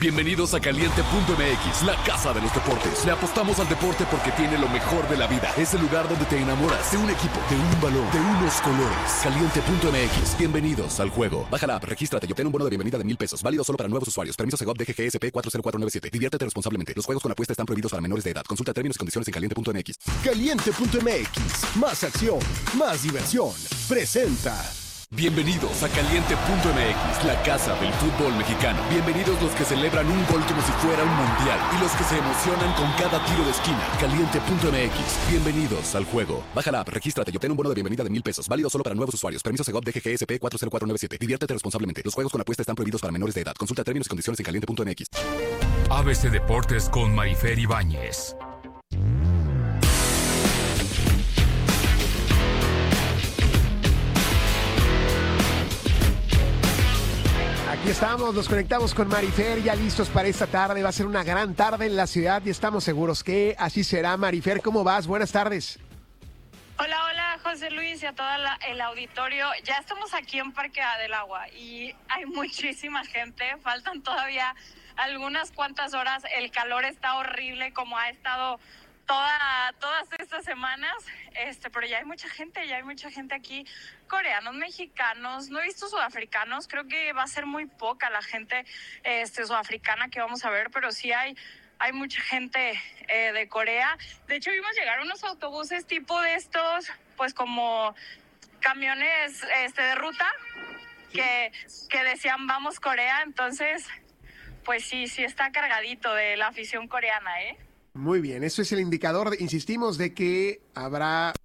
Bienvenidos a Caliente.mx, la casa de los deportes. Le apostamos al deporte porque tiene lo mejor de la vida. Es el lugar donde te enamoras de un equipo, de un balón, de unos colores. Caliente.mx, bienvenidos al juego. Baja la app, regístrate y obtén un bono de bienvenida de $1,000. Válido solo para nuevos usuarios. Permiso Segov DGGSP 40497. Diviértete responsablemente. Los juegos con apuesta están prohibidos para menores de edad. Consulta términos y condiciones en Caliente.mx. Caliente.mx, más acción, más diversión. Presenta. Bienvenidos a Caliente.mx, la casa del fútbol mexicano. Bienvenidos los que celebran un gol como si fuera un mundial y los que se emocionan con cada tiro de esquina. Caliente.mx, bienvenidos al juego. Baja la app, regístrate y obtén un bono de bienvenida de $1,000. Válido solo para nuevos usuarios. Permiso Segov DGGSP 40497. Diviértete responsablemente. Los juegos con apuesta están prohibidos para menores de edad. Consulta términos y condiciones en Caliente.mx. ABC Deportes con Marifer Ibáñez. Aquí estamos, nos conectamos con Marifer, ya listos para esta tarde. Va a ser una gran tarde en la ciudad y estamos seguros que así será. Marifer, ¿cómo vas? Buenas tardes. Hola, José Luis y a todo el auditorio. Ya estamos aquí en Parque del Agua y hay muchísima gente. Faltan todavía algunas cuantas horas. El calor está horrible como ha estado todas estas semanas, pero ya hay mucha gente aquí, coreanos, mexicanos, no he visto sudafricanos, creo que va a ser muy poca la gente sudafricana que vamos a ver, pero sí hay mucha gente de Corea. De hecho, vimos llegar unos autobuses tipo de estos, pues como camiones de ruta, que decían vamos Corea, entonces, pues sí está cargadito de la afición coreana, Muy bien, eso es el indicador, insistimos, de que habrá